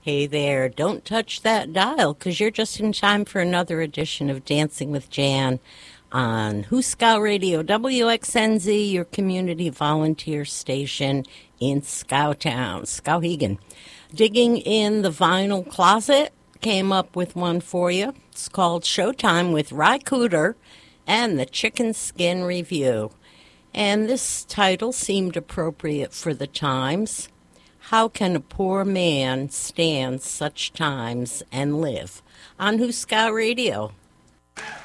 Hey there, don't touch that dial because you're just in time for another edition of Dancing with Jan on Huskow Radio, WXNZ, your community volunteer station in Skowtown, Skowhegan. Digging in the vinyl closet, came up with one for you. It's called Showtime with Ry Cooder and the Chicken Skin Review. And this title seemed appropriate for the times. How can a poor man stand such times and live? On Huskow Radio.